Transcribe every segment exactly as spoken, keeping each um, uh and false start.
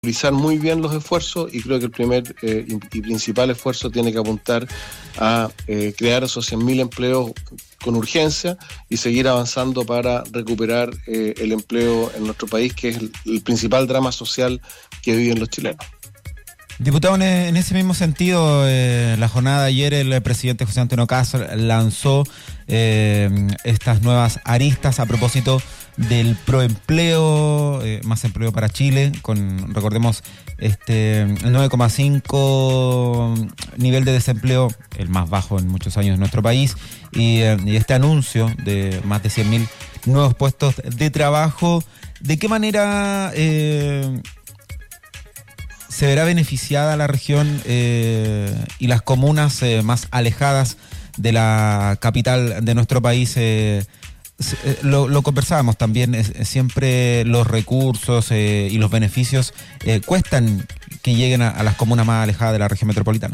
priorizar muy bien los esfuerzos, y creo que el primer eh, y, y principal esfuerzo tiene que apuntar a eh, crear esos cien mil empleos con urgencia y seguir avanzando para recuperar eh, el empleo en nuestro país, que es el, el principal drama social que viven los chilenos. Diputado, en ese mismo sentido, eh, la jornada de ayer el presidente José Antonio Caz lanzó eh, estas nuevas aristas a propósito del proempleo, eh, más empleo para Chile, con, recordemos, este el nueve coma cinco nivel de desempleo, el más bajo en muchos años en nuestro país, y, eh, y este anuncio de más de cien mil nuevos puestos de trabajo. ¿De qué manera eh, se verá beneficiada la región eh, y las comunas eh, más alejadas de la capital de nuestro país? Eh, lo, lo conversábamos también, es, es siempre los recursos eh, y los beneficios eh, cuestan que lleguen a, a las comunas más alejadas de la región metropolitana.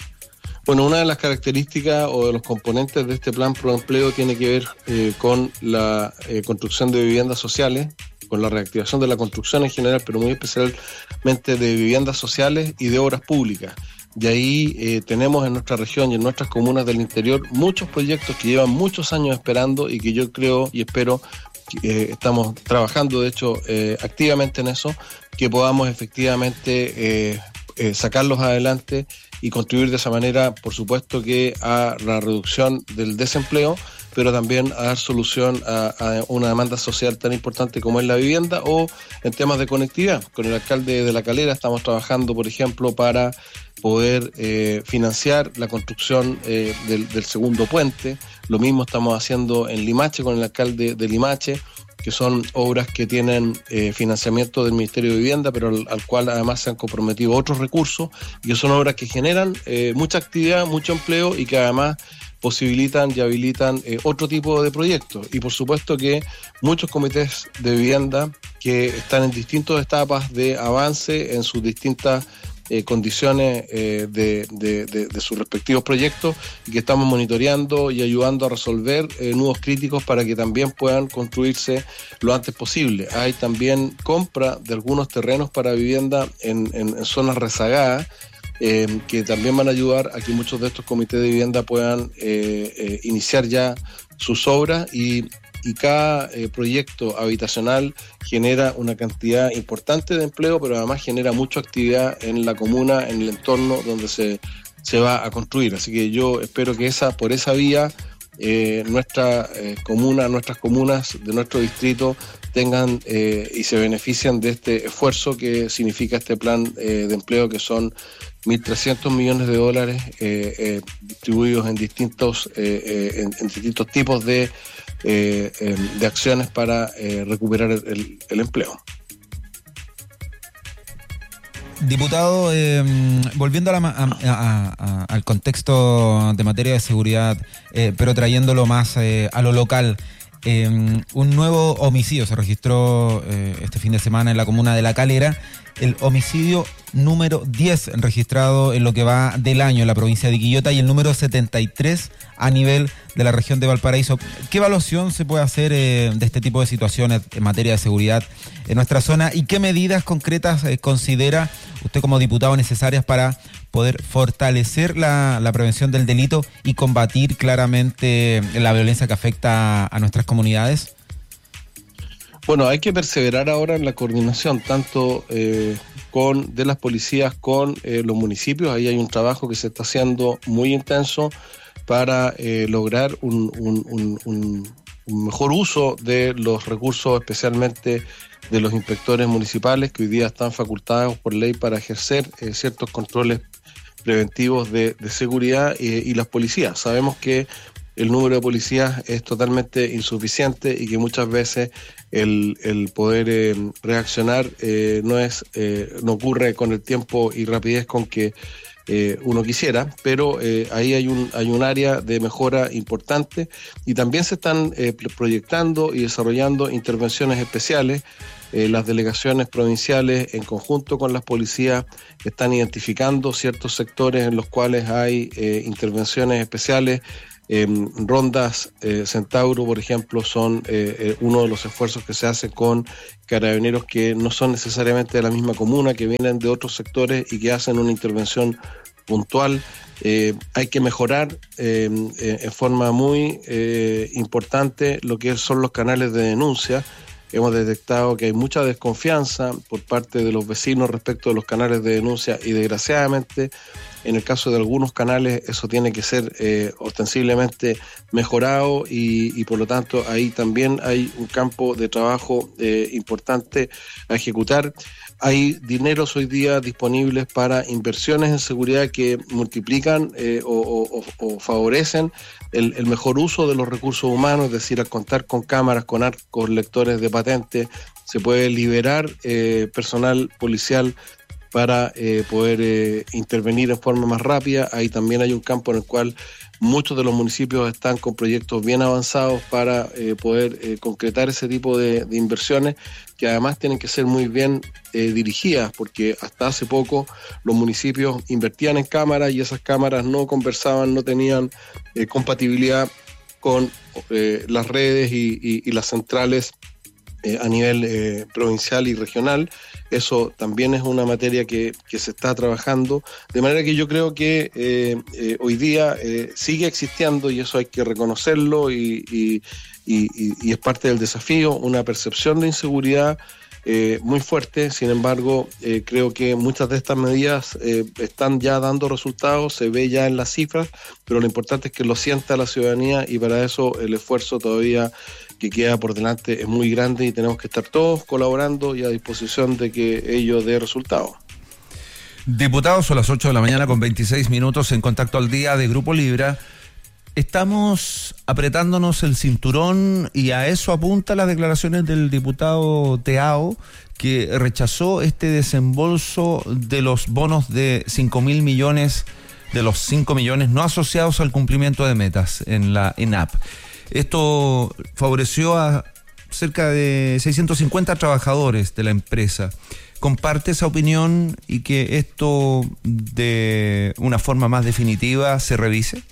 Bueno, una de las características o de los componentes de este plan Proempleo tiene que ver eh, con la eh, construcción de viviendas sociales, con la reactivación de la construcción en general, pero muy especialmente de viviendas sociales y de obras públicas. Y ahí eh, tenemos en nuestra región y en nuestras comunas del interior muchos proyectos que llevan muchos años esperando y que yo creo y espero que eh, estamos trabajando, de hecho, eh, activamente en eso, que podamos efectivamente eh, eh, sacarlos adelante y contribuir de esa manera, por supuesto, que a la reducción del desempleo, pero también a dar solución a, a una demanda social tan importante como es la vivienda, o en temas de conectividad. Con el alcalde de La Calera estamos trabajando, por ejemplo, para poder eh, financiar la construcción eh, del, del segundo puente. Lo mismo estamos haciendo en Limache con el alcalde de Limache, que son obras que tienen eh, financiamiento del Ministerio de Vivienda, pero al, al cual además se han comprometido otros recursos, y que son obras que generan eh, mucha actividad, mucho empleo, y que además posibilitan y habilitan eh, otro tipo de proyectos. Y por supuesto que muchos comités de vivienda que están en distintas etapas de avance en sus distintas eh, condiciones eh, de, de, de, de sus respectivos proyectos, y que estamos monitoreando y ayudando a resolver eh, nudos críticos para que también puedan construirse lo antes posible. Hay también compra de algunos terrenos para vivienda en, en, en zonas rezagadas, Eh, que también van a ayudar a que muchos de estos comités de vivienda puedan eh, eh, iniciar ya sus obras, y, y cada eh, proyecto habitacional genera una cantidad importante de empleo, pero además genera mucha actividad en la comuna, en el entorno donde se, se va a construir. Así que yo espero que esa por esa vía eh, nuestra eh, comuna, nuestras comunas de nuestro distrito tengan eh, y se benefician de este esfuerzo que significa este plan eh, de empleo, que son mil trescientos millones de dólares eh, eh, distribuidos en distintos eh, eh, en, en distintos tipos de, eh, eh, de acciones para eh, recuperar el, el empleo. Diputado, eh, volviendo a la, a, a, a, al contexto de materia de seguridad, eh, pero trayéndolo más eh, a lo local, eh, un nuevo homicidio se registró eh, este fin de semana en la comuna de La Calera, el homicidio número diez registrado en lo que va del año en la provincia de Quillota, y el número setenta y tres a nivel de la región de Valparaíso. ¿Qué evaluación se puede hacer eh, de este tipo de situaciones en materia de seguridad en nuestra zona, y qué medidas concretas eh, considera usted como diputado necesarias para poder fortalecer la, la prevención del delito y combatir claramente la violencia que afecta a nuestras comunidades? Bueno, hay que perseverar ahora en la coordinación, tanto eh, con de las policías con eh, los municipios. Ahí hay un trabajo que se está haciendo muy intenso para eh, lograr un, un, un, un, un mejor uso de los recursos, especialmente de los inspectores municipales, que hoy día están facultados por ley para ejercer eh, ciertos controles preventivos de, de seguridad, eh, y las policías. Sabemos que el número de policías es totalmente insuficiente y que muchas veces el, el poder eh, reaccionar eh, no es eh, no ocurre con el tiempo y rapidez con que eh, uno quisiera, pero eh, ahí hay un hay un área de mejora importante, y también se están eh, proyectando y desarrollando intervenciones especiales. Eh, las delegaciones provinciales, en conjunto con las policías, están identificando ciertos sectores en los cuales hay eh, intervenciones especiales Eh, rondas eh, Centauro, por ejemplo, son eh, eh, uno de los esfuerzos que se hace con carabineros que no son necesariamente de la misma comuna, que vienen de otros sectores y que hacen una intervención puntual. Eh, hay que mejorar eh, eh, en forma muy eh, importante lo que son los canales de denuncia. Hemos detectado que hay mucha desconfianza por parte de los vecinos respecto de los canales de denuncia y desgraciadamente en el caso de algunos canales eso tiene que ser eh, ostensiblemente mejorado y, y por lo tanto ahí también hay un campo de trabajo eh, importante a ejecutar. Hay dineros hoy día disponibles para inversiones en seguridad que multiplican eh, o, o, o favorecen el, el mejor uso de los recursos humanos, es decir, al contar con cámaras, con arcos, lectores de patentes, se puede liberar eh, personal policial para eh, poder eh, intervenir en forma más rápida. Ahí también hay un campo en el cual muchos de los municipios están con proyectos bien avanzados para eh, poder eh, concretar ese tipo de, de inversiones que además tienen que ser muy bien eh, dirigidas, porque hasta hace poco los municipios invertían en cámaras y esas cámaras no conversaban, no tenían eh, compatibilidad con eh, las redes y, y, y las centrales eh, a nivel eh, provincial y regional. Eso también es una materia que, que se está trabajando, de manera que yo creo que eh, eh, hoy día eh, sigue existiendo y eso hay que reconocerlo y, y, y, y es parte del desafío, una percepción de inseguridad eh, muy fuerte. Sin embargo, eh, creo que muchas de estas medidas eh, están ya dando resultados, se ve ya en las cifras, pero lo importante es que lo sienta la ciudadanía y para eso el esfuerzo todavía que queda por delante es muy grande y tenemos que estar todos colaborando y a disposición de que ello dé resultados. Diputados, son las ocho de la mañana con veintiséis minutos en Contacto al Día de Grupo Libra. Estamos apretándonos el cinturón y a eso apunta las declaraciones del diputado Teao, que rechazó este desembolso de los bonos de cinco mil millones, de los cinco millones no asociados al cumplimiento de metas en la ENAP. Esto favoreció a cerca de seiscientos cincuenta trabajadores de la empresa. ¿Comparte esa opinión y que esto de una forma más definitiva se revise?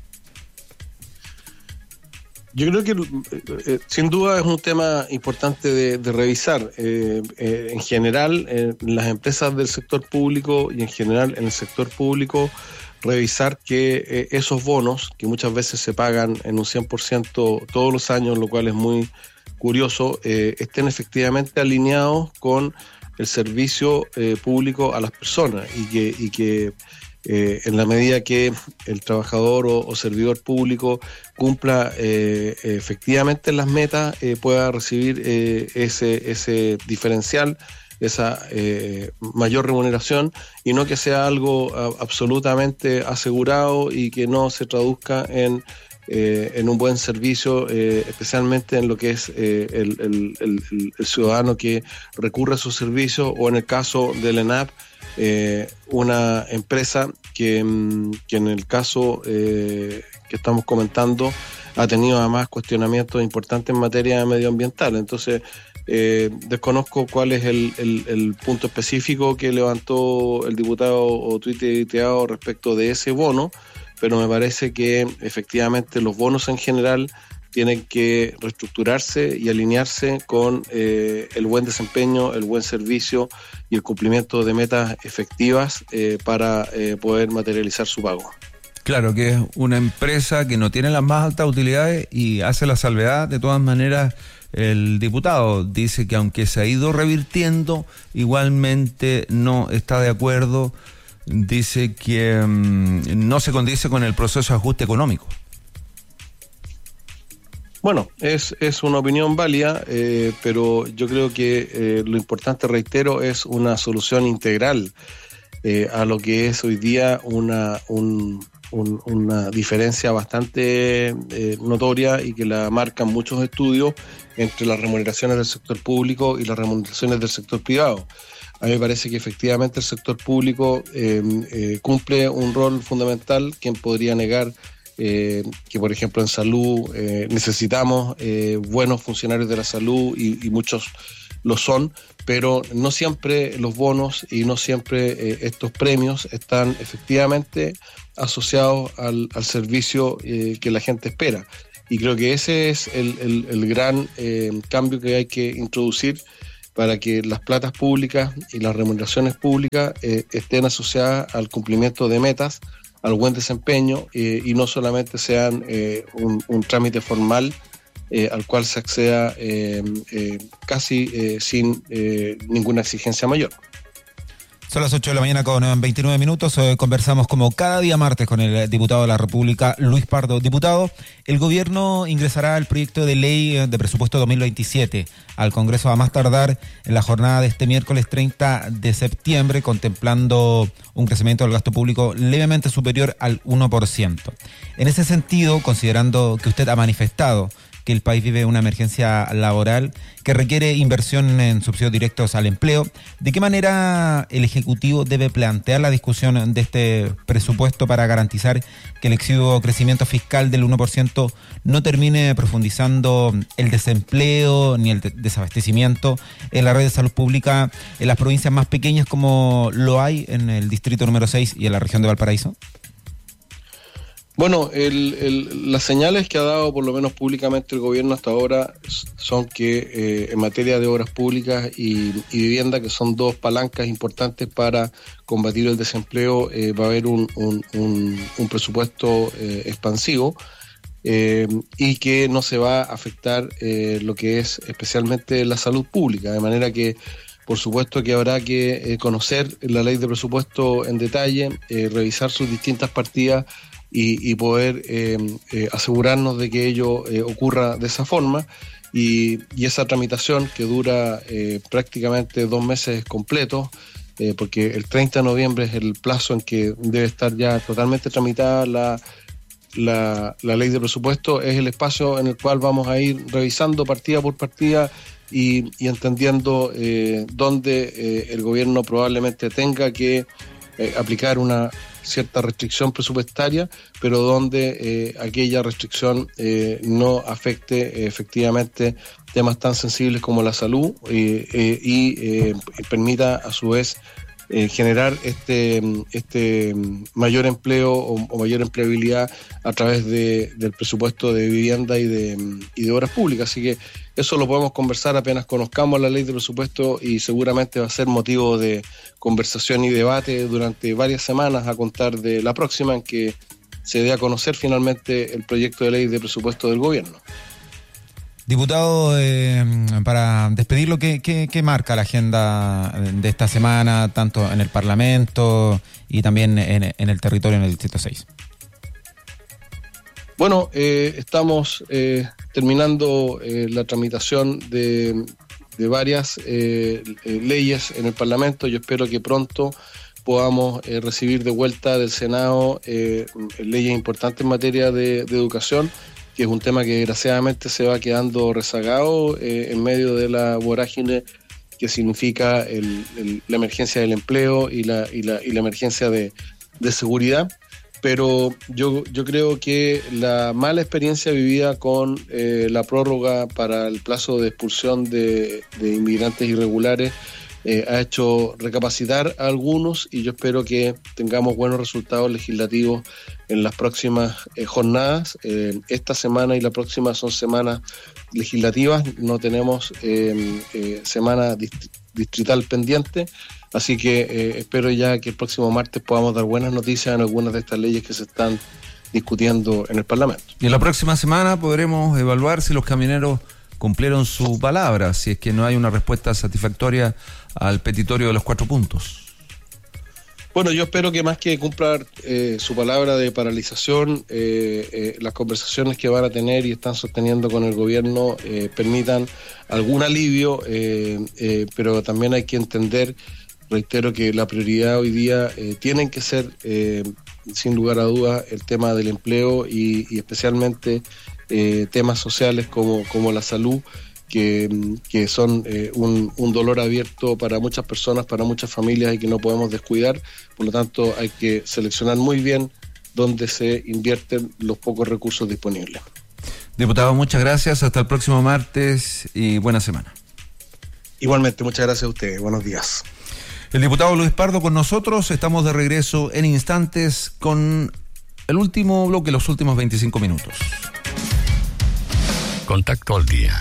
Yo creo que eh, sin duda es un tema importante de, de revisar. Eh, eh, en general, en las empresas del sector público y en general en el sector público, revisar que eh, esos bonos, que muchas veces se pagan en un cien por ciento todos los años, lo cual es muy curioso, eh, estén efectivamente alineados con el servicio eh, público a las personas y que, y que eh, en la medida que el trabajador o, o servidor público cumpla eh, efectivamente las metas, eh, pueda recibir eh, ese, ese diferencial, esa eh, mayor remuneración y no que sea algo a, absolutamente asegurado y que no se traduzca en, eh, en un buen servicio, eh, especialmente en lo que es eh, el, el, el, el ciudadano que recurre a su servicio o en el caso del ENAP, eh, una empresa que, que en el caso eh, que estamos comentando ha tenido además cuestionamientos importantes en materia medioambiental. Entonces, Eh, desconozco cuál es el, el, el punto específico que levantó el diputado o tuiteado respecto de ese bono, pero me parece que efectivamente los bonos en general tienen que reestructurarse y alinearse con eh, el buen desempeño, el buen servicio y el cumplimiento de metas efectivas eh, para eh, poder materializar su pago. Claro, que es una empresa que no tiene las más altas utilidades y hace la salvedad. De todas maneras, el diputado dice que aunque se ha ido revirtiendo, igualmente no está de acuerdo. Dice que um, no se condice con el proceso de ajuste económico. Bueno, es, es una opinión válida, eh, pero yo creo que eh, lo importante, reitero, es una solución integral eh, a lo que es hoy día una... un Un, una diferencia bastante eh, notoria y que la marcan muchos estudios entre las remuneraciones del sector público y las remuneraciones del sector privado. A mí me parece que efectivamente el sector público eh, eh, cumple un rol fundamental. ¿Quién podría negar eh, que, por ejemplo, en salud eh, necesitamos eh, buenos funcionarios de la salud y, y muchos lo son, pero no siempre los bonos y no siempre eh, estos premios están efectivamente asociados al, al servicio eh, que la gente espera. Y creo que ese es el, el, el gran eh, cambio que hay que introducir para que las platas públicas y las remuneraciones públicas eh, estén asociadas al cumplimiento de metas, al buen desempeño eh, y no solamente sean eh, un, un trámite formal eh, al cual se acceda eh, eh, casi eh, sin eh, ninguna exigencia mayor. Son las ocho de la mañana con veintinueve minutos. Eh, conversamos como cada día martes con el diputado de la República, Luis Pardo. Diputado, el gobierno ingresará el proyecto de ley de presupuesto dos mil veintisiete al Congreso a más tardar en la jornada de este miércoles treinta de septiembre, contemplando un crecimiento del gasto público levemente superior al uno por ciento. En ese sentido, considerando que usted ha manifestado que el país vive una emergencia laboral que requiere inversión en subsidios directos al empleo, ¿de qué manera el Ejecutivo debe plantear la discusión de este presupuesto para garantizar que el exiguo crecimiento fiscal del uno por ciento no termine profundizando el desempleo ni el desabastecimiento en la red de salud pública en las provincias más pequeñas como lo hay en el distrito número seis y en la región de Valparaíso? Bueno, el, el, las señales que ha dado por lo menos públicamente el gobierno hasta ahora son que eh, en materia de obras públicas y, y vivienda, que son dos palancas importantes para combatir el desempleo, eh, va a haber un, un, un, un presupuesto eh, expansivo eh, y que no se va a afectar eh, lo que es especialmente la salud pública, de manera que por supuesto que habrá que eh, conocer la ley de presupuesto en detalle, eh, revisar sus distintas partidas y, y poder eh, eh, asegurarnos de que ello eh, ocurra de esa forma y, y esa tramitación que dura eh, prácticamente dos meses completos, eh, porque el treinta de noviembre es el plazo en que debe estar ya totalmente tramitada la, la, la ley de presupuesto, es el espacio en el cual vamos a ir revisando partida por partida y, y entendiendo eh, dónde eh, el gobierno probablemente tenga que eh, aplicar una cierta restricción presupuestaria, pero donde eh, aquella restricción eh, no afecte eh, efectivamente temas tan sensibles como la salud eh, eh, y eh, permita a su vez eh, generar este, este mayor empleo o, o mayor empleabilidad a través de, del presupuesto de vivienda y de, y de obras públicas. Así que eso lo podemos conversar apenas conozcamos la ley de presupuesto y seguramente va a ser motivo de conversación y debate durante varias semanas a contar de la próxima en que se dé a conocer finalmente el proyecto de ley de presupuesto del gobierno. Diputado, eh, para despedirlo, ¿qué, qué, ¿qué marca la agenda de esta semana, tanto en el Parlamento y también en, en el territorio, en el Distrito seis? Bueno, eh, estamos eh, terminando eh, la tramitación de, de varias eh, eh, leyes en el Parlamento. Yo espero que pronto podamos eh, recibir de vuelta del Senado eh, leyes importantes en materia de, de educación, que es un tema que desgraciadamente se va quedando rezagado eh, en medio de la vorágine que significa el, el, la emergencia del empleo y la, y la, y la emergencia de, de seguridad. Pero yo, yo creo que la mala experiencia vivida con eh, la prórroga para el plazo de expulsión de, de inmigrantes irregulares eh, ha hecho recapacitar a algunos y yo espero que tengamos buenos resultados legislativos en las próximas eh, jornadas. Eh, esta semana y la próxima son semanas legislativas, no tenemos eh, eh, semana dist- distrital pendiente. Así que eh, espero ya que el próximo martes podamos dar buenas noticias en algunas de estas leyes que se están discutiendo en el Parlamento. Y en la próxima semana podremos evaluar si los camioneros cumplieron su palabra, si es que no hay una respuesta satisfactoria al petitorio de los cuatro puntos. Bueno, yo espero que más que cumplan eh, su palabra de paralización, eh, eh, las conversaciones que van a tener y están sosteniendo con el gobierno eh, permitan algún alivio, eh, eh, pero también hay que entender, reitero, que la prioridad hoy día eh, tienen que ser, eh, sin lugar a dudas, el tema del empleo y, y especialmente eh, temas sociales como, como la salud, que, que son eh, un, un dolor abierto para muchas personas, para muchas familias y que no podemos descuidar. Por lo tanto, hay que seleccionar muy bien dónde se invierten los pocos recursos disponibles. Diputado, muchas gracias. Hasta el próximo martes y buena semana. Igualmente, muchas gracias a ustedes. Buenos días. El diputado Luis Pardo con nosotros. Estamos de regreso en instantes con el último bloque, los últimos veinticinco minutos. Contacto al día.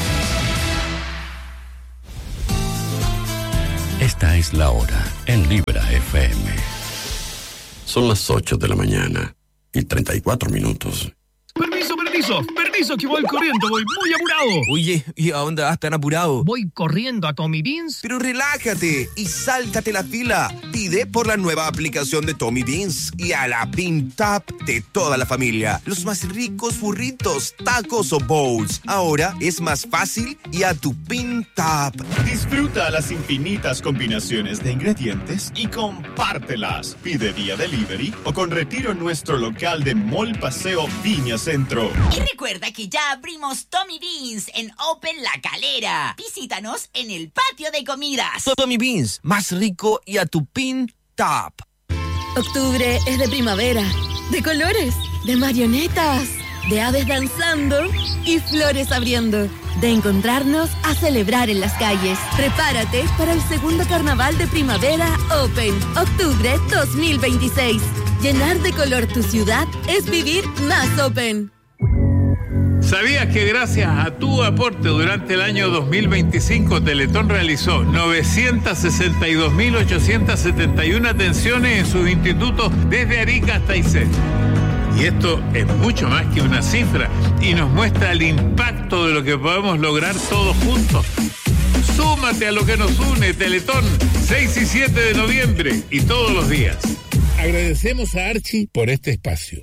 Esta es la hora en Libra F M. Son las ocho de la mañana y treinta y cuatro minutos. Permiso, permiso, permiso, que voy corriendo, voy muy apurado. Oye, ¿y a dónde vas tan apurado? Voy corriendo a Tommy Beans. Pero relájate y sáltate la fila. Pide por la nueva aplicación de Tommy Beans y a la Pin Tap de toda la familia. Los más ricos burritos, tacos o bowls. Ahora es más fácil y a tu Pin Tap. Disfruta las infinitas combinaciones de ingredientes y compártelas. Pide vía delivery o con retiro en nuestro local de Mall Paseo Viña Centro. Y recuerda que ya abrimos Tommy Beans en Open La Calera. Visítanos en el patio de comidas. Tommy Beans, más rico y a tu Pin Tap. Octubre es de primavera, de colores, de marionetas, de aves danzando y flores abriendo, de encontrarnos a celebrar en las calles. Prepárate para el segundo carnaval de primavera Open, octubre dos mil veintiséis. Llenar de color tu ciudad es vivir más Open. ¿Sabías que gracias a tu aporte durante el año dos mil veinticinco Teletón realizó novecientas sesenta y dos mil ochocientas setenta y una atenciones en sus institutos desde Arica hasta Aysén? Y esto es mucho más que una cifra y nos muestra el impacto de lo que podemos lograr todos juntos. Súmate a lo que nos une, Teletón, seis y siete de noviembre y todos los días. Agradecemos a Archie por este espacio.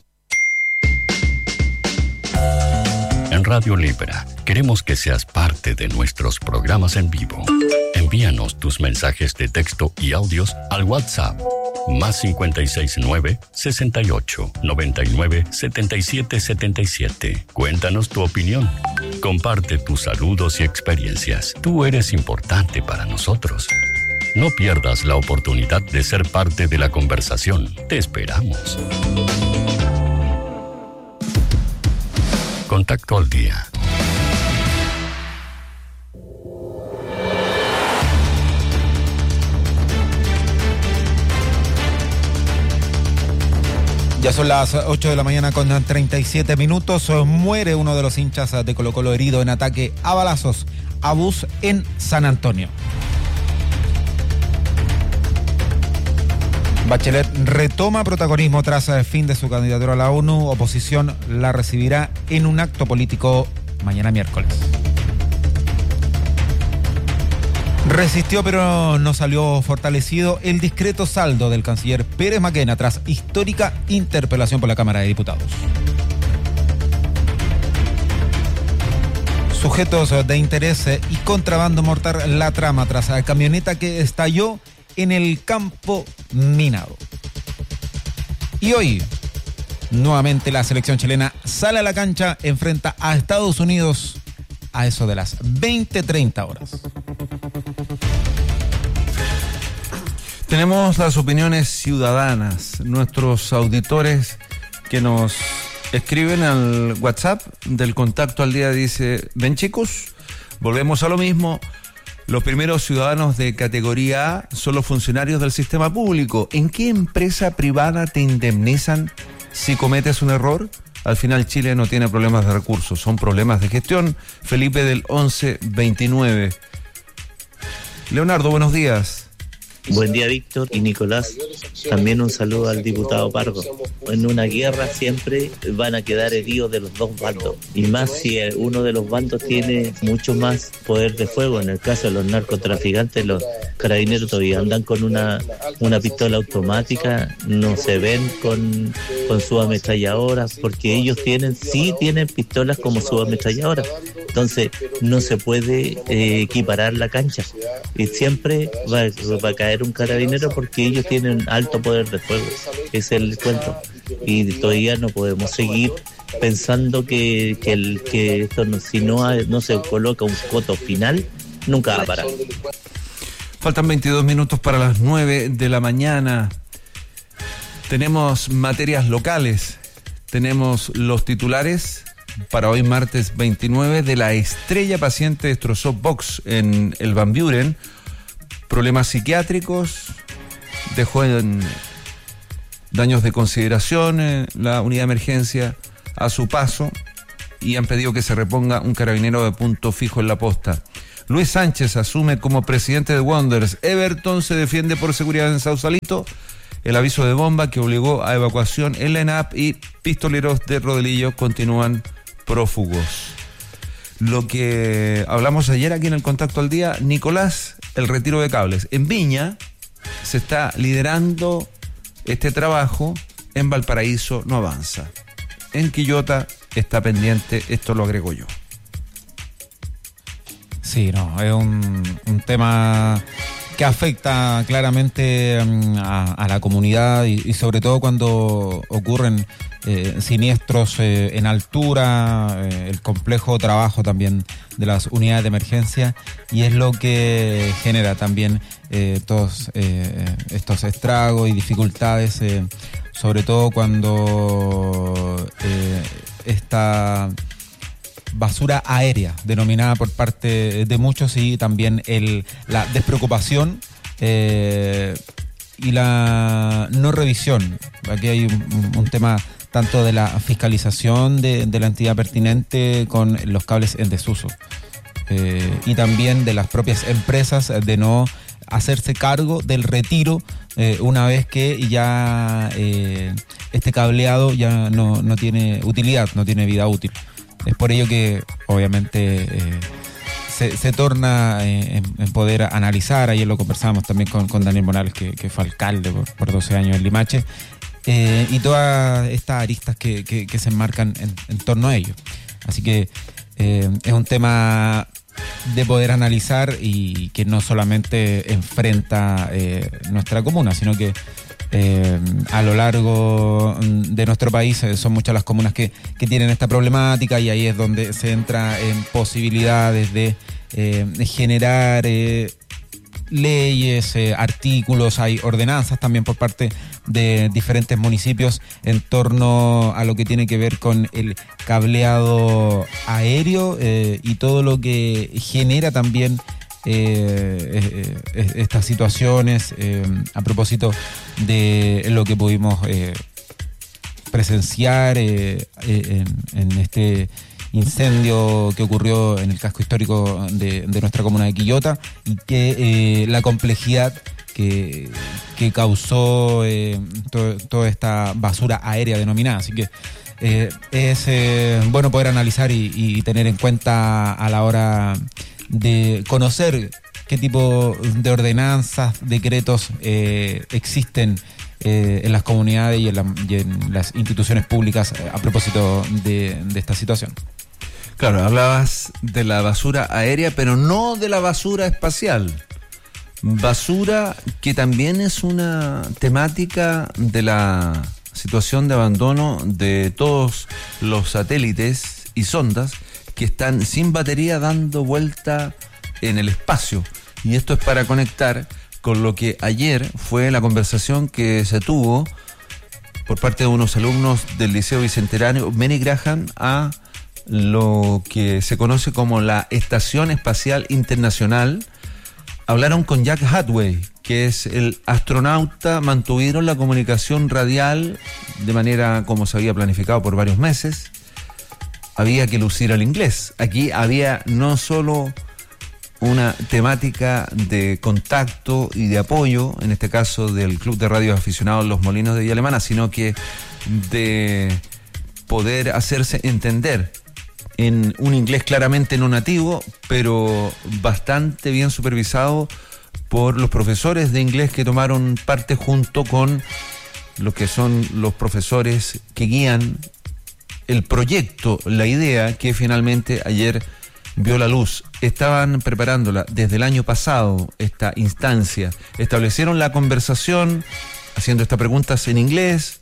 En Radio Libra, queremos que seas parte de nuestros programas en vivo. Envíanos tus mensajes de texto y audios al WhatsApp más cincuenta y seis nueve, sesenta y ocho, noventa y nueve, setenta y siete setenta y siete. Cuéntanos tu opinión. Comparte tus saludos y experiencias. Tú eres importante para nosotros. No pierdas la oportunidad de ser parte de la conversación. Te esperamos. Contacto al día. Ya son las ocho de la mañana con treinta y siete minutos. Muere uno de los hinchas de Colo-Colo herido en ataque a balazos a bus en San Antonio. Bachelet retoma protagonismo tras el fin de su candidatura a la ONU. Oposición la recibirá en un acto político mañana miércoles. Resistió pero no salió fortalecido el discreto saldo del canciller Pérez Maquena tras histórica interpelación por la Cámara de Diputados. Sujetos de interés y contrabando mortal la trama tras la camioneta que estalló en el campo minado. Y hoy, nuevamente la selección chilena sale a la cancha, enfrenta a Estados Unidos a eso de las veinte treinta horas. Tenemos las opiniones ciudadanas, nuestros auditores que nos escriben al WhatsApp del Contacto al Día. Dice: ven chicos, volvemos a lo mismo. Los primeros ciudadanos de categoría A son los funcionarios del sistema público. ¿En qué empresa privada te indemnizan si cometes un error? Al final Chile no tiene problemas de recursos, son problemas de gestión. Felipe del once veintinueve. Leonardo, buenos días. Buen día, Víctor y Nicolás. También un saludo al diputado Pardo. En una guerra siempre van a quedar heridos de los dos bandos. Y más si uno de los bandos tiene mucho más poder de fuego. En el caso de los narcotraficantes, los carabineros todavía andan con una, una pistola automática. No se ven con, con subametralladoras, porque ellos tienen, sí tienen pistolas como subametralladoras. Entonces no se puede eh, equiparar la cancha. Y siempre va, va a caer un carabinero porque ellos tienen alto poder de fuego. Ese es el cuento. Y todavía no podemos seguir pensando que, que, el, que esto no, si no, no se coloca un coto final, nunca va a parar. Faltan veintidós minutos para las nueve de la mañana. Tenemos materias locales. Tenemos los titulares para hoy martes veintinueve de la estrella paciente destrozó box en el Van Buren, problemas psiquiátricos, dejó en daños de consideración en la unidad de emergencia a su paso y han pedido que se reponga un carabinero de punto fijo en la posta. Luis Sánchez asume como presidente de Wanderers. Everton se defiende por seguridad en Sausalito. El aviso de bomba que obligó a evacuación en la ENAP y pistoleros de Rodelillo continúan prófugos. Lo que hablamos ayer aquí en el Contacto al Día, Nicolás, el retiro de cables. En Viña se está liderando este trabajo, en Valparaíso no avanza. En Quillota está pendiente, esto lo agrego yo. Sí, no, es un, un tema que afecta claramente um, a, a la comunidad y, y sobre todo cuando ocurren eh, siniestros eh, en altura, eh, el complejo trabajo también de las unidades de emergencia, y es lo que genera también eh, todos eh, estos estragos y dificultades, eh, sobre todo cuando eh, esta basura aérea, denominada por parte de muchos, y también el, la despreocupación eh, y la no revisión. Aquí hay un, un tema tanto de la fiscalización de, de la entidad pertinente con los cables en desuso eh, y también de las propias empresas de no hacerse cargo del retiro eh, una vez que ya eh, este cableado ya no, no tiene utilidad, no tiene vida útil. Es por ello que obviamente eh, se, se torna eh, en, en poder analizar. Ayer lo conversábamos también con, con Daniel Morales, que, que fue alcalde por, por doce años en Limache, eh, y todas estas aristas que, que, que se enmarcan en, en torno a ello. Así que eh, es un tema de poder analizar y que no solamente enfrenta eh, nuestra comuna, sino que Eh, a lo largo de nuestro país eh, son muchas las comunas que, que tienen esta problemática, y ahí es donde se entra en posibilidades de, eh, de generar eh, leyes, eh, artículos, hay ordenanzas también por parte de diferentes municipios en torno a lo que tiene que ver con el cableado aéreo eh, y todo lo que genera también Eh, eh, estas situaciones eh, a propósito de lo que pudimos eh, presenciar eh, eh, en, en este incendio que ocurrió en el casco histórico de, de nuestra comuna de Quillota, y que eh, la complejidad que, que causó eh, to, toda esta basura aérea denominada. Así que eh, es eh, bueno poder analizar y, y tener en cuenta a la hora de conocer qué tipo de ordenanzas, decretos eh, existen eh, en las comunidades y en, la, y en las instituciones públicas eh, a propósito de, de esta situación. Claro, hablabas de la basura aérea, pero no de la basura espacial. Basura que también es una temática de la situación de abandono de todos los satélites y sondas que están sin batería dando vuelta en el espacio. Y esto es para conectar con lo que ayer fue la conversación que se tuvo por parte de unos alumnos del Liceo Bicentenario Benny Graham a lo que se conoce como la Estación Espacial Internacional. Hablaron con Jack Hadway, que es el astronauta, mantuvieron la comunicación radial de manera como se había planificado por varios meses. Había que lucir el inglés. Aquí había no solo una temática de contacto y de apoyo, en este caso del Club de Radio Aficionados Los Molinos de Villa Alemana, sino que de poder hacerse entender en un inglés claramente no nativo, pero bastante bien supervisado por los profesores de inglés que tomaron parte junto con los que son los profesores que guían el proyecto, la idea que finalmente ayer vio la luz. Estaban preparándola desde el año pasado, esta instancia. Establecieron la conversación haciendo estas preguntas en inglés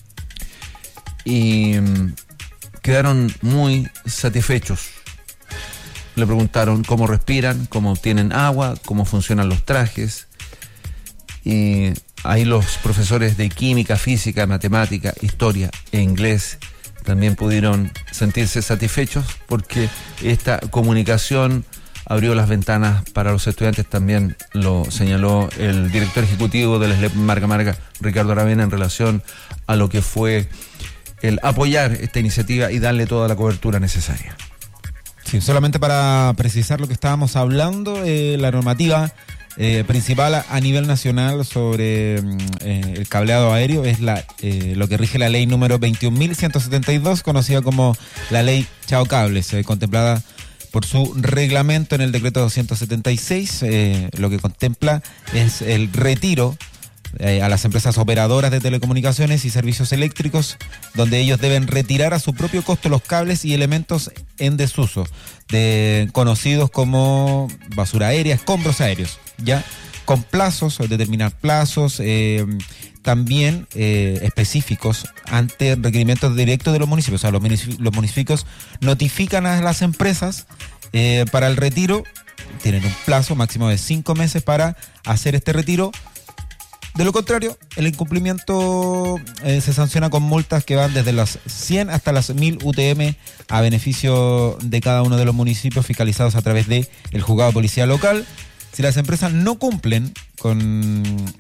y quedaron muy satisfechos. Le preguntaron cómo respiran, cómo obtienen agua, cómo funcionan los trajes. Y ahí los profesores de química, física, matemática, historia e inglés también pudieron sentirse satisfechos porque esta comunicación abrió las ventanas para los estudiantes. También lo señaló el director ejecutivo del SLEP Marga Marga, Ricardo Aravena, en relación a lo que fue el apoyar esta iniciativa y darle toda la cobertura necesaria. Sí, solamente para precisar lo que estábamos hablando, eh, la normativa eh, principal a, a nivel nacional sobre eh, el cableado aéreo es la eh, lo que rige la ley número veintiún mil ciento setenta y dos, conocida como la ley Chao Cables, eh, contemplada por su reglamento en el decreto doscientos setenta y seis. Eh, lo que contempla es el retiro eh, a las empresas operadoras de telecomunicaciones y servicios eléctricos, donde ellos deben retirar a su propio costo los cables y elementos en desuso, de, conocidos como basura aérea, escombros aéreos, ya con plazos, determinar plazos, eh, también eh, específicos ante requerimientos directos de los municipios. O sea, los, municipios, los municipios notifican a las empresas eh, para el retiro, tienen un plazo máximo de cinco meses para hacer este retiro. De lo contrario, el incumplimiento eh, se sanciona con multas que van desde las cien hasta las mil U T M a beneficio de cada uno de los municipios, fiscalizados a través de el juzgado de policía local. Si las empresas no cumplen con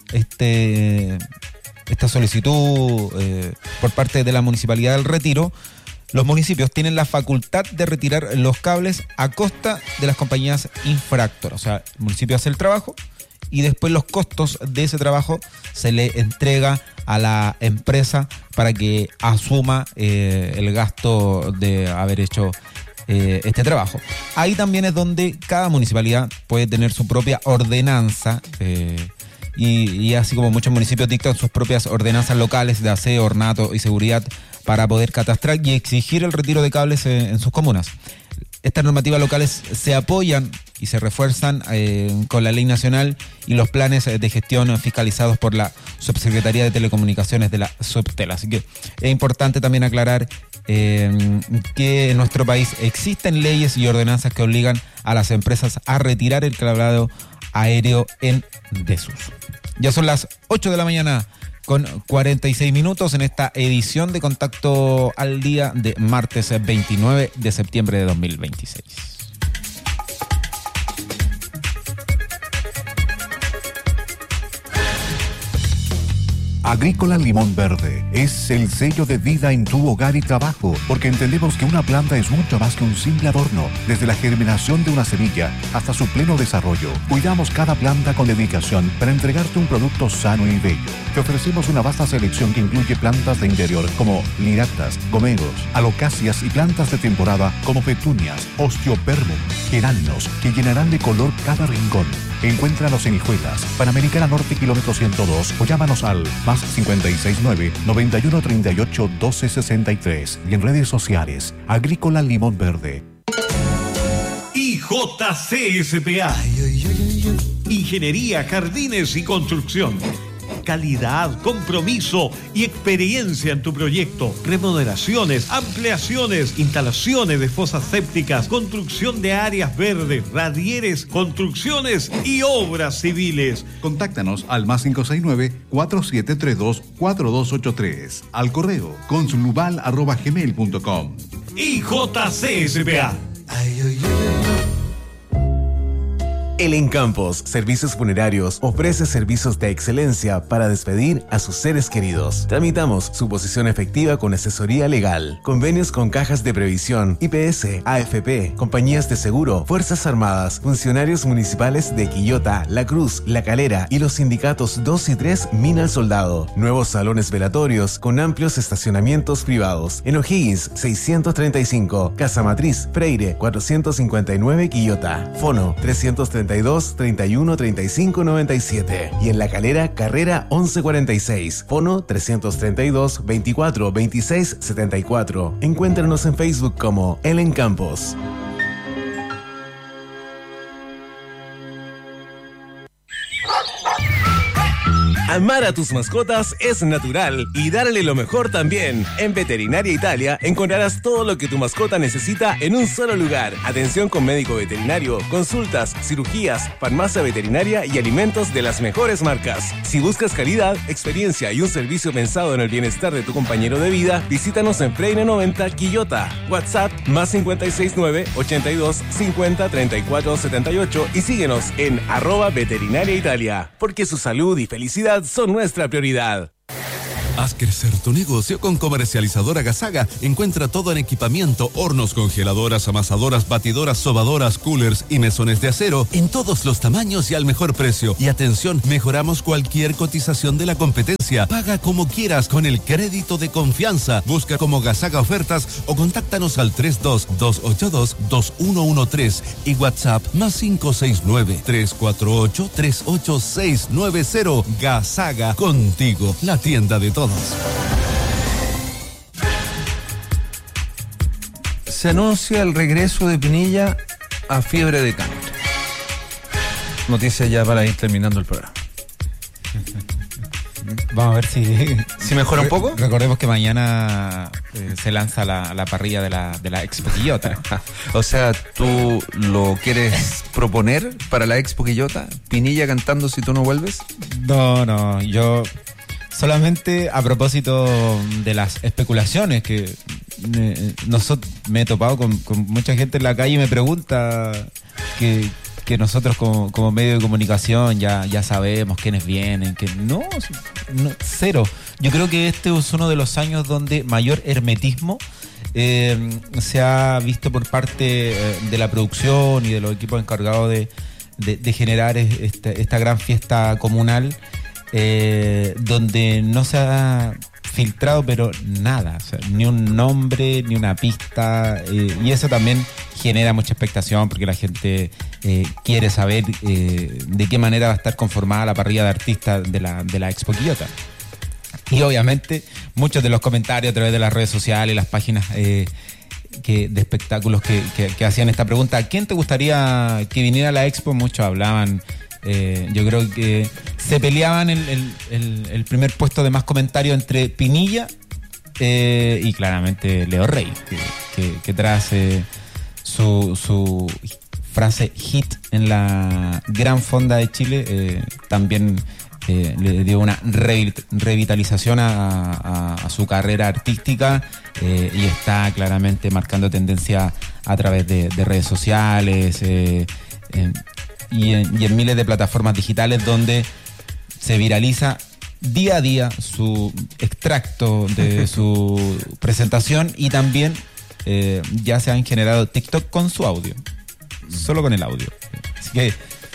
este esta solicitud eh, por parte de la Municipalidad del Retiro, los municipios tienen la facultad de retirar los cables a costa de las compañías infractoras. O sea, el municipio hace el trabajo y después los costos de ese trabajo se le entrega a la empresa para que asuma eh, el gasto de haber hecho eh, este trabajo. Ahí también es donde cada municipalidad puede tener su propia ordenanza eh, y, y así como muchos municipios dictan sus propias ordenanzas locales de aseo, ornato y seguridad para poder catastrar y exigir el retiro de cables en, en sus comunas. Estas normativas locales se apoyan y se refuerzan eh, con la ley nacional y los planes de gestión fiscalizados por la Subsecretaría de Telecomunicaciones de la Subtel. Así que es importante también aclarar eh, que en nuestro país existen leyes y ordenanzas que obligan a las empresas a retirar el cableado aéreo en desuso. Ya son las ocho de la mañana con cuarenta y seis minutos en esta edición de Contacto al Día de martes veintinueve de septiembre de dos mil veintiséis. Agrícola Limón Verde es el sello de vida en tu hogar y trabajo, porque entendemos que una planta es mucho más que un simple adorno. Desde la germinación de una semilla hasta su pleno desarrollo, cuidamos cada planta con dedicación para entregarte un producto sano y bello. Te ofrecemos una vasta selección que incluye plantas de interior como liractas, gomegos, alocacias y plantas de temporada como petunias, osteoperbum, geranios, que llenarán de color cada rincón. Encuéntranos en Hijuelas, Panamericana Norte, kilómetro ciento dos, o llámanos al más cincuenta y seis nueve, noventa y uno treinta y ocho, doce sesenta y tres y en redes sociales, Agrícola Limón Verde. I J C S P A. Ingeniería, Jardines y Construcción. Calidad, compromiso y experiencia en tu proyecto. Remodelaciones, ampliaciones, instalaciones de fosas sépticas, construcción de áreas verdes, radieres, construcciones y obras civiles. Contáctanos al más cinco seis nueve, cuatro siete tres dos, cuatro dos ocho tres. Al correo consulubal arroba gmail punto com. I J C S P A. Ay, ay, ay. El Encampos Servicios Funerarios ofrece servicios de excelencia para despedir a sus seres queridos. Tramitamos su posición efectiva con asesoría legal, convenios con cajas de previsión, I P S, A F P, compañías de seguro, Fuerzas Armadas, funcionarios municipales de Quillota, La Cruz, La Calera y los sindicatos dos y tres Mina al Soldado. Nuevos salones velatorios con amplios estacionamientos privados. En O'Higgins seiscientos treinta y cinco, Casa Matriz, Freire cuatrocientos cincuenta y nueve, Quillota. Fono trescientos treinta y dos, treinta y uno, treinta y cinco, noventa y siete. Y en La Calera, Carrera once cuarenta y seis. Fono trescientos treinta y dos, veinticuatro, veintiséis, setenta y cuatro. Encuéntranos en Facebook como El Encampos. Amar a tus mascotas es natural y darle lo mejor también. En Veterinaria Italia encontrarás todo lo que tu mascota necesita en un solo lugar. Atención con médico veterinario, consultas, cirugías, farmacia veterinaria y alimentos de las mejores marcas. Si buscas calidad, experiencia y un servicio pensado en el bienestar de tu compañero de vida, visítanos en Freire noventa Quillota. WhatsApp más cincuenta y seis nueve, ochenta y dos, cincuenta, treinta y cuatro, setenta y ocho y síguenos en arroba Veterinaria Italia, porque su salud y felicidad son nuestra prioridad. Haz crecer tu negocio con Comercializadora Gasaga. Encuentra todo en equipamiento, hornos, congeladoras, amasadoras, batidoras, sobadoras, coolers y mesones de acero en todos los tamaños y al mejor precio. Y atención, mejoramos cualquier cotización de la competencia. Paga como quieras con el crédito de confianza. Busca como Gasaga Ofertas o contáctanos al tres dos dos ocho dos dos uno uno tres y WhatsApp más cinco seis nueve, tres cuatro ocho, tres ocho seis nueve cero. Gasaga, contigo, la tienda de todos. Se anuncia el regreso de Pinilla a fiebre de cáncer. Noticia ya para ir terminando el programa. Vamos a ver si... ¿Si mejora un poco? Recordemos que mañana eh, se lanza la, la parrilla de la, de la Expo Quillota. O sea, ¿tú lo quieres proponer para la Expo Quillota? ¿Pinilla cantando Si tú no vuelves? No, no, yo... Solamente a propósito de las especulaciones que eh, nosotros me he topado con, con mucha gente en la calle y me pregunta que, que nosotros como, como medio de comunicación ya, ya sabemos quiénes vienen, que no, no, cero. Yo creo que este es uno de los años donde mayor hermetismo eh, se ha visto por parte eh, de la producción y de los equipos encargados de, de, de generar este, esta gran fiesta comunal. Eh, donde no se ha filtrado pero nada, o sea, ni un nombre, ni una pista, eh, y eso también genera mucha expectación porque la gente eh, quiere saber eh, de qué manera va a estar conformada la parrilla de artistas de la, de la Expo Quillota. Y obviamente muchos de los comentarios a través de las redes sociales, las páginas eh, que, de espectáculos que, que, que hacían esta pregunta: ¿a quién te gustaría que viniera a la Expo? Muchos hablaban. Eh, yo creo que se peleaban el, el, el, el primer puesto de más comentarios entre Pinilla eh, y claramente Leo Rey, que, que, que tras eh, su, su frase hit en la Gran Fonda de Chile eh, también eh, le dio una re, revitalización a, a, a su carrera artística eh, y está claramente marcando tendencia a través de, de redes sociales eh, eh, Y en, y en miles de plataformas digitales donde se viraliza día a día su extracto de su presentación y también eh, ya se han generado TikTok con su audio, solo con el audio. Así que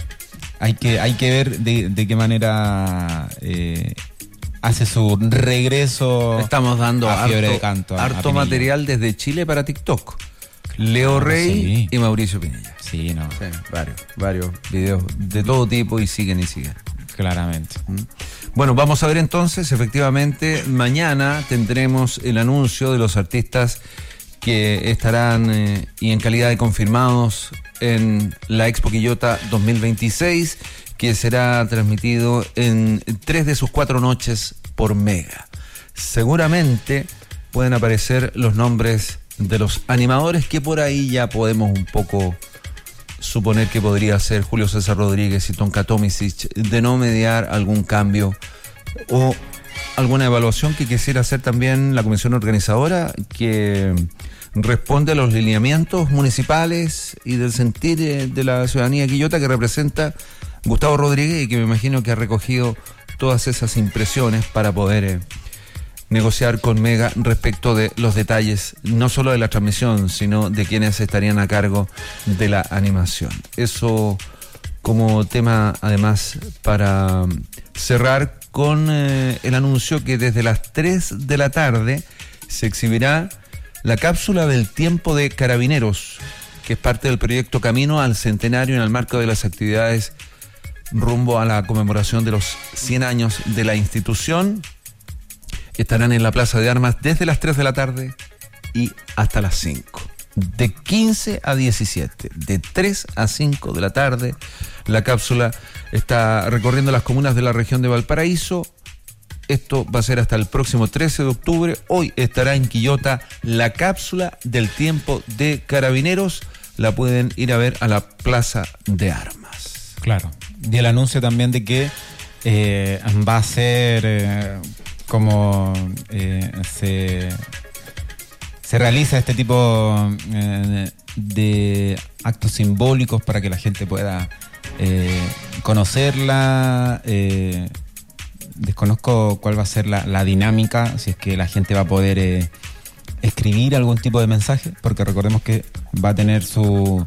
hay que, hay que ver de, de qué manera eh, hace su regreso. Estamos dando a Fiebre harto, de Canto. A, harto a material desde Chile para TikTok. Leo Rey sí. y Mauricio Pinilla. Sí, no. Sí, varios, varios videos de todo tipo y siguen y siguen. Claramente. ¿Mm? Bueno, vamos a ver entonces, efectivamente, mañana tendremos el anuncio de los artistas que estarán eh, y en calidad de confirmados en la Expo Quillota dos mil veintiséis, que será transmitido en tres de sus cuatro noches por Mega. Seguramente pueden aparecer los nombres de los animadores que por ahí ya podemos un poco suponer que podría ser Julio César Rodríguez y Tonka Tomisic, de no mediar algún cambio o alguna evaluación que quisiera hacer también la comisión organizadora, que responde a los lineamientos municipales y del sentir de la ciudadanía quillota que representa Gustavo Rodríguez y que me imagino que ha recogido todas esas impresiones para poder eh, negociar con Mega respecto de los detalles, no solo de la transmisión, sino de quienes estarían a cargo de la animación. Eso como tema, además, para cerrar con eh, el anuncio que desde las tres de la tarde se exhibirá la cápsula del tiempo de Carabineros, que es parte del proyecto Camino al Centenario en el marco de las actividades rumbo a la conmemoración de los cien años de la institución. Estarán en la Plaza de Armas desde las tres de la tarde y hasta las cinco. de quince a diecisiete, de tres a cinco de la tarde. La cápsula está recorriendo las comunas de la región de Valparaíso. Esto va a ser hasta el próximo trece de octubre. Hoy estará en Quillota la cápsula del tiempo de Carabineros. La pueden ir a ver a la Plaza de Armas. Claro. Y el anuncio también de que eh, va a ser eh, como eh, se, se realiza este tipo eh, de actos simbólicos para que la gente pueda eh, conocerla. Eh, desconozco cuál va a ser la, la dinámica, si es que la gente va a poder eh, escribir algún tipo de mensaje, porque recordemos que va a tener su,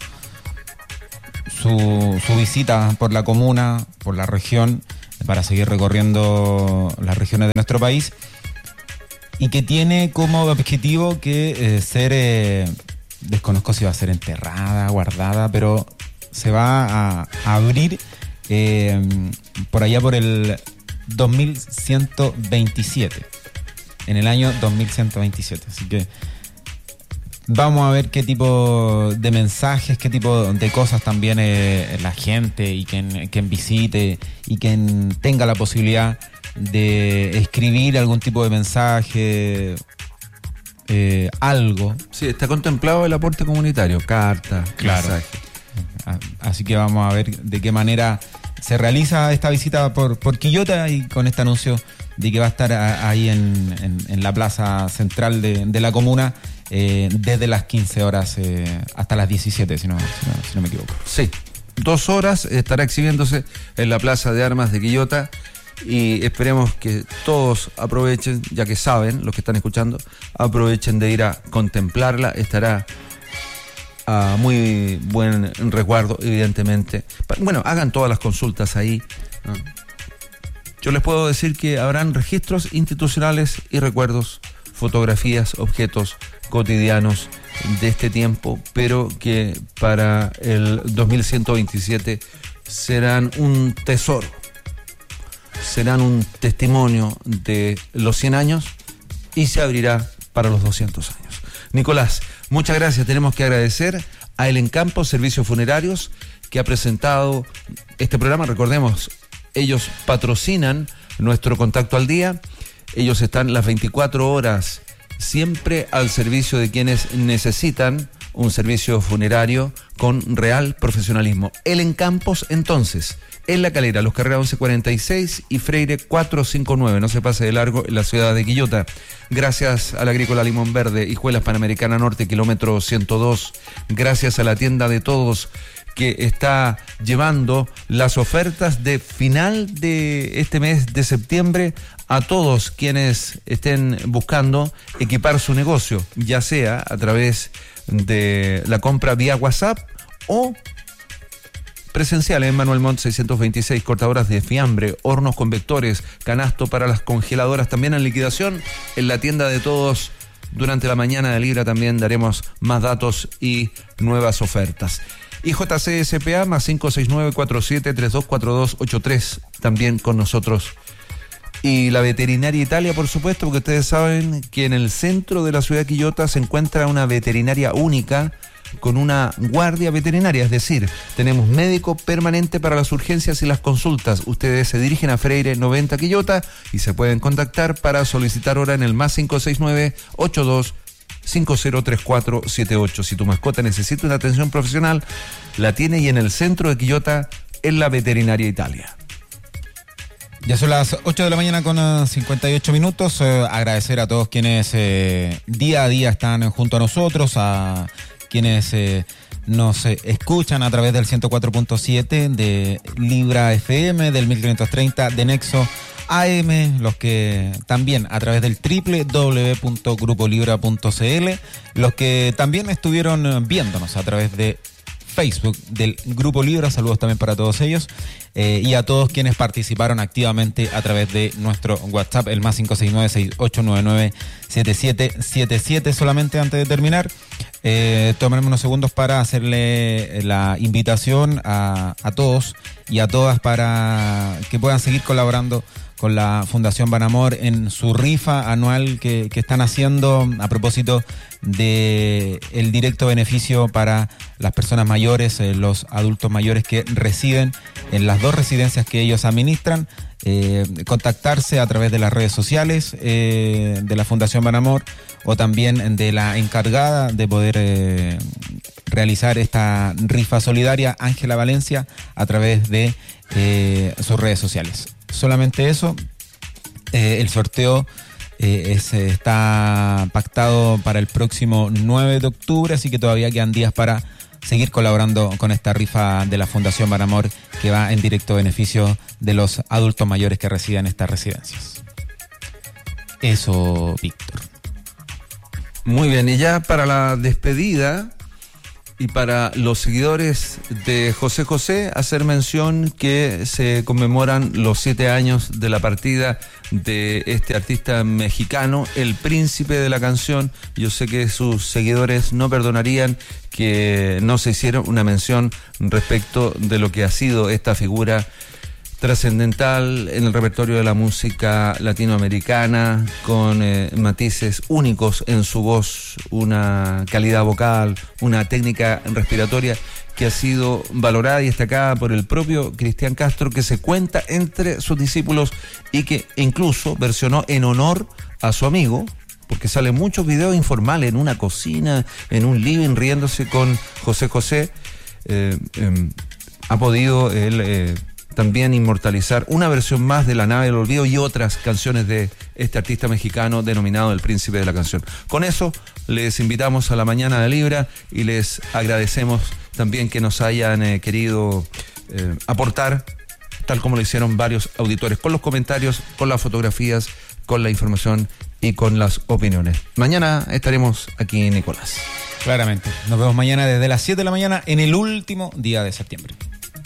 su, su visita por la comuna, por la región, para seguir recorriendo las regiones de nuestro país, y que tiene como objetivo que eh, ser, eh, desconozco si va a ser enterrada, guardada, pero se va a, a abrir eh, por allá por el dos mil ciento veintisiete, en el año dos mil ciento veintisiete. Así que vamos a ver qué tipo de mensajes, qué tipo de cosas también eh, la gente y quien, quien visite y quien tenga la posibilidad de escribir algún tipo de mensaje, eh, algo. Sí, está contemplado el aporte comunitario, cartas, claro. Mensajes. Así que vamos a ver de qué manera se realiza esta visita por, por Quillota, y con este anuncio de que va a estar a, ahí en, en, en la plaza central de, de la comuna eh, desde las quince horas eh, hasta las diecisiete, si no, si, no, si no me equivoco. Sí, dos horas estará exhibiéndose en la Plaza de Armas de Quillota, y esperemos que todos aprovechen, ya que saben, los que están escuchando, aprovechen de ir a contemplarla. Estará a muy buen resguardo, evidentemente. Bueno, hagan todas las consultas ahí, ¿no? Yo les puedo decir que habrán registros institucionales y recuerdos, fotografías, objetos cotidianos de este tiempo, pero que para el dos mil ciento veintisiete serán un tesoro, serán un testimonio de los cien años, y se abrirá para los doscientos años. Nicolás, muchas gracias. Tenemos que agradecer a El Encampo Servicios Funerarios, que ha presentado este programa. Recordemos, ellos patrocinan nuestro Contacto al Día. Ellos están las veinticuatro horas siempre al servicio de quienes necesitan un servicio funerario con real profesionalismo. El Encampos, entonces, en La Calera, Los Carreras once cuarenta y seis y Freire cuatrocientos cincuenta y nueve. No se pase de largo, en la ciudad de Quillota. Gracias a la Agrícola Limón Verde, Hijuelas Panamericana Norte, kilómetro ciento dos. Gracias a la Tienda de Todos, que está llevando las ofertas de final de este mes de septiembre a todos quienes estén buscando equipar su negocio, ya sea a través de la compra vía WhatsApp o presencial en Manuel Montt seiscientos veintiséis, cortadoras de fiambre, hornos convectores, canasto para las congeladoras, también en liquidación en la Tienda de Todos. Durante la mañana de Libra también daremos más datos y nuevas ofertas. I J C S P A más cinco seis nueve cuatro siete tres dos cuatro dos ocho tres, también con nosotros. Y la Veterinaria Italia, por supuesto, porque ustedes saben que en el centro de la ciudad de Quillota se encuentra una veterinaria única con una guardia veterinaria, es decir, tenemos médico permanente para las urgencias y las consultas. Ustedes se dirigen a Freire noventa Quillota y se pueden contactar para solicitar hora en el más cinco seis nueve ocho dos cinco cero tres cuatro siete ocho. Si tu mascota necesita una atención profesional, la tiene, y en el centro de Quillota, en la Veterinaria Italia. Ya son las ocho de la mañana con uh, cincuenta y ocho minutos. Eh, agradecer a todos quienes eh, día a día están junto a nosotros, a quienes eh, nos eh, escuchan a través del ciento cuatro punto siete de Libra F M, del mil quinientos treinta de Nexo A M, los que también a través del doble u doble u doble u punto grupo libra punto c l, los que también estuvieron viéndonos a través de Facebook del Grupo Libra, saludos también para todos ellos, eh, y a todos quienes participaron activamente a través de nuestro WhatsApp, el más cinco seis nueve seis ocho nueve nueve siete siete siete siete. Solamente antes de terminar, eh, tomarme unos segundos para hacerle la invitación a, a todos y a todas para que puedan seguir colaborando con la Fundación Banamor en su rifa anual que, que están haciendo a propósito de el directo beneficio para las personas mayores, eh, los adultos mayores que residen en las dos residencias que ellos administran. Eh, contactarse a través de las redes sociales eh, de la Fundación Banamor o también de la encargada de poder eh, realizar esta rifa solidaria, Ángela Valencia, a través de eh, sus redes sociales. Solamente eso. Eh, el sorteo eh, es, está pactado para el próximo nueve de octubre, así que todavía quedan días para seguir colaborando con esta rifa de la Fundación Banamor, que va en directo beneficio de los adultos mayores que residen en estas residencias. Eso, Víctor. Muy bien, y ya para la despedida y para los seguidores de José José, hacer mención que se conmemoran los siete años de la partida de este artista mexicano, el príncipe de la canción. Yo sé que sus seguidores no perdonarían que no se hiciera una mención respecto de lo que ha sido esta figura trascendental en el repertorio de la música latinoamericana, con eh, matices únicos en su voz, una calidad vocal, una técnica respiratoria que ha sido valorada y destacada por el propio Cristian Castro, que se cuenta entre sus discípulos y que incluso versionó en honor a su amigo, porque salen muchos videos informales en una cocina, en un living, riéndose con José José. Eh, eh, ha podido él eh, también inmortalizar una versión más de La Nave del Olvido y otras canciones de este artista mexicano denominado el príncipe de la canción. Con eso les invitamos a la mañana de Libra y les agradecemos también que nos hayan eh, querido eh, aportar, tal como lo hicieron varios auditores, con los comentarios, con las fotografías, con la información y con las opiniones. Mañana estaremos aquí, Nicolás. Claramente. Nos vemos mañana desde las siete de la mañana en el último día de septiembre.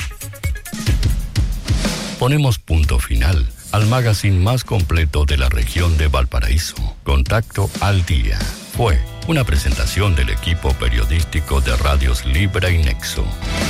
Ponemos punto final al magazine más completo de la región de Valparaíso. Contacto al Día. Fue una presentación del equipo periodístico de Radios Libra y Nexo.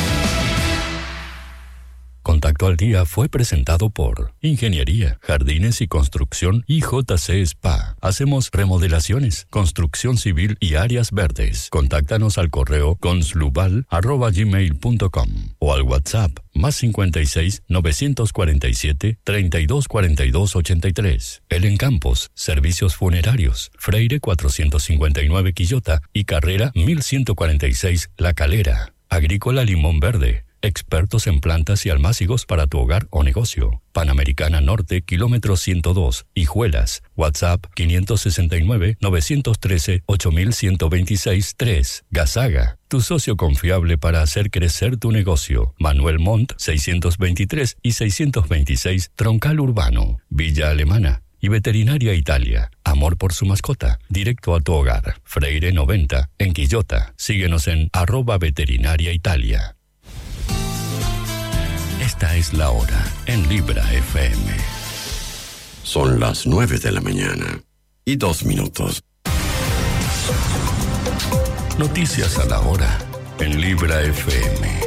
Contacto al Día fue presentado por Ingeniería, Jardines y Construcción I J C Spa. Hacemos remodelaciones, construcción civil y áreas verdes. Contáctanos al correo conslubal arroba gmail punto com o al WhatsApp más cincuenta y seis, novecientos cuarenta y siete, treinta y dos cuarenta y dos ochenta y tres. El Encampos, Servicios Funerarios, Freire cuatrocientos cincuenta y nueve Quillota y Carrera mil ciento cuarenta y seis La Calera. Agrícola Limón Verde. Expertos en plantas y almácigos para tu hogar o negocio. Panamericana Norte, kilómetro ciento dos, Hijuelas. WhatsApp quinientos sesenta y nueve, novecientos trece, ocho mil ciento veintiséis tres. Gasaga, tu socio confiable para hacer crecer tu negocio. Manuel Montt, seiscientos veintitrés y seiscientos veintiséis, Troncal Urbano. Villa Alemana. Y Veterinaria Italia, amor por su mascota, directo a tu hogar. Freire noventa, en Quillota. Síguenos en arroba Veterinaria Italia. Esta es la hora en Libra F M. Son las nueve de la mañana y dos minutos. Noticias a la hora en Libra F M.